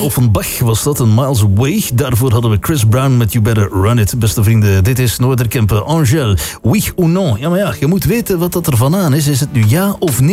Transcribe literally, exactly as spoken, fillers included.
Offenbach was dat, een Miles Away. Daarvoor hadden we Chris Brown met You Better Run It. Beste vrienden, dit is Noorderkempen. Angèle, oui ou non? Ja, maar ja, je moet weten wat dat er van aan is. Is het nu ja of nee?